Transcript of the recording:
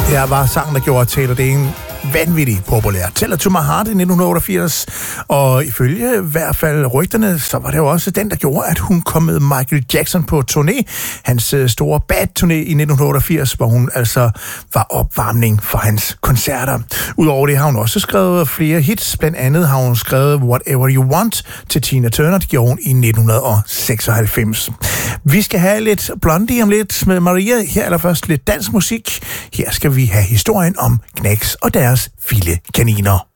Her var sangen, der gjorde Taylor Dayne vanvittigt populær. Tell It To My Heart i 1988, og ifølge i hvert fald rygterne, så var det jo også den, der gjorde, at hun kom med Michael Jackson på turné. Hans store Bad-turné i 1988, hvor hun altså var opvarmning for hans koncerter. Udover det har hun også skrevet flere hits. Blandt andet har hun skrevet Whatever You Want til Tina Turner, det gjorde hun i 1996. Vi skal have lidt Blondie om lidt med Maria. Her er der først lidt dansk musik. Her skal vi have historien om Gnags og deres vilde kaniner.